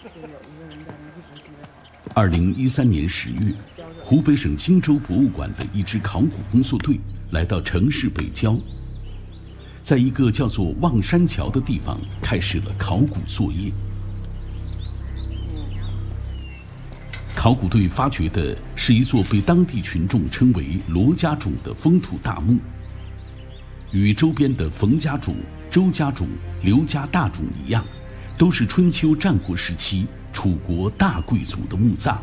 2013年10月，湖北省荆州博物馆的一支考古工作队来到城市北郊，在一个叫做望山桥的地方开始了考古作业。考古队发掘的是一座被当地群众称为罗家冢的封土大墓，与周边的冯家冢、周家冢、刘家大冢一样，都是春秋战国时期楚国大贵族的墓葬。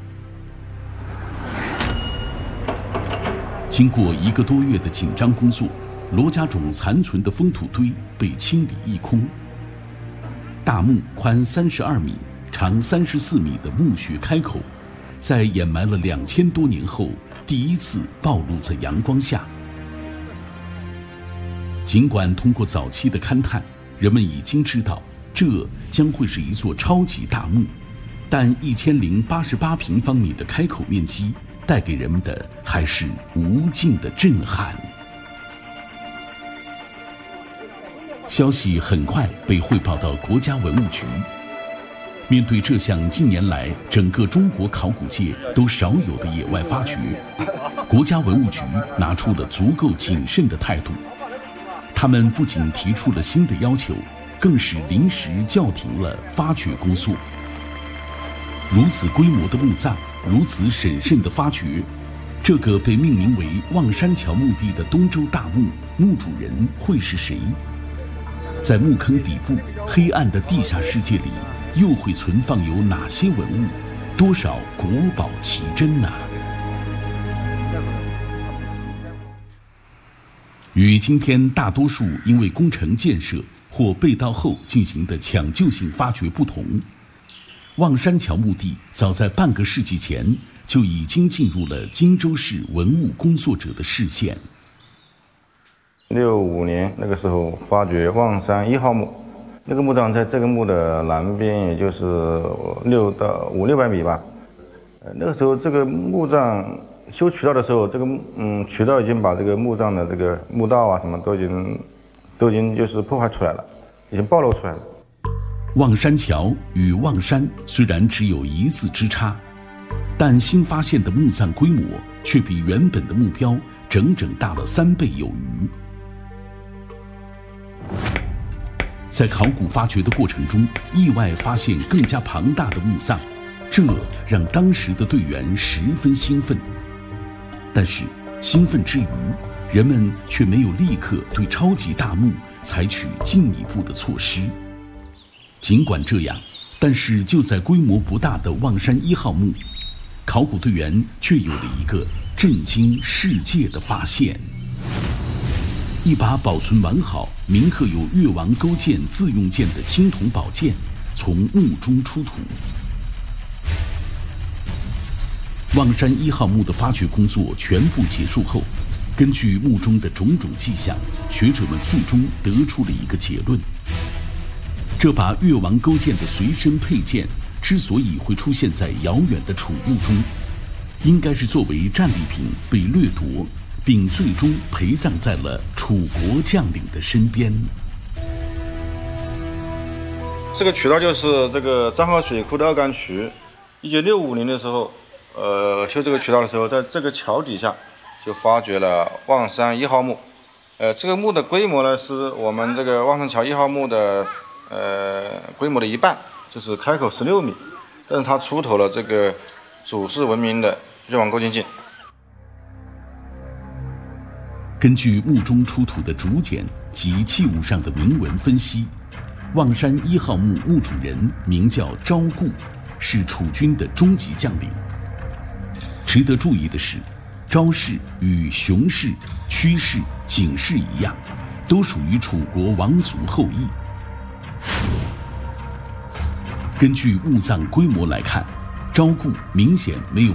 经过1个多月的紧张工作，罗家冢残存的封土堆被清理一空。大墓宽32米、长34米的墓穴开口，在掩埋了2000多年后，第一次暴露在阳光下。尽管通过早期的勘探，人们已经知道这将会是一座超级大墓，但1088平方米的开口面积带给人们的还是无尽的震撼。消息很快被汇报到国家文物局。面对这项近年来整个中国考古界都少有的野外发掘，国家文物局拿出了足够谨慎的态度。他们不仅提出了新的要求，更是临时叫停了发掘工作。如此规模的墓葬，如此审慎的发掘，这个被命名为望山桥墓地的东周大墓，墓主人会是谁？在墓坑底部黑暗的地下世界里，又会存放有哪些文物？多少国宝奇珍呢？与今天大多数因为工程建设或被盗后进行的抢救性发掘不同，望山桥墓地早在半个世纪前就已经进入了荆州市文物工作者的视线。 65年那个时候发掘望山1号墓，那个墓葬在这个墓的南边，也就是500-600米吧。那个时候这个墓葬修渠道的时候，这个渠道已经把这个墓葬的这个墓道啊什么都已经就是破坏出来了，已经暴露出来了。 望山桥与望山虽然只有1字之差，但新发现的墓葬规模却比原本的目标整整大了3倍有余。在考古发掘的过程中，意外发现更加庞大的墓葬，这让当时的队员十分兴奋。但是兴奋之余，人们却没有立刻对超级大墓采取进一步的措施。尽管这样，但是就在规模不大的望山1号墓，考古队员却有了一个震惊世界的发现。一把保存完好、铭刻有越王勾践自用剑的青铜宝剑从墓中出土。望山1号墓的发掘工作全部结束后，根据墓中的种种迹象，学者们最终得出了一个结论：这把越王勾践的随身佩剑之所以会出现在遥远的楚墓中，应该是作为战利品被掠夺，并最终陪葬在了楚国将领的身边。 这个渠道就是这个漳河水库的2干渠。1965年的时候，修这个渠道的时候，在这个桥底下就发掘了望山1号墓。这个墓的规模呢，是我们这个望山桥1号墓的规模的1半，就是开口16米，但是它出土了这个祖氏文明的越王勾践剑。 根据墓中出土的竹简及器物上的铭文分析，望山1号墓墓主人名叫昭固，是楚军的中级将领。值得注意的是，昭氏与熊氏、屈氏、景氏一样，都属于楚国王族后裔。根据墓葬规模来看，昭固明显没有